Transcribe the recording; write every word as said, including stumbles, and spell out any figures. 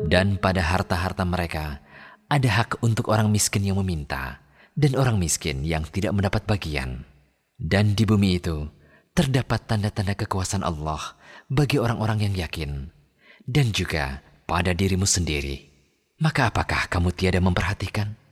Dan pada harta-harta mereka ada hak untuk orang miskin yang meminta dan orang miskin yang tidak mendapat bagian. Dan di bumi itu terdapat tanda-tanda kekuasaan Allah bagi orang-orang yang yakin, dan juga pada dirimu sendiri. Maka apakah kamu tiada memperhatikan?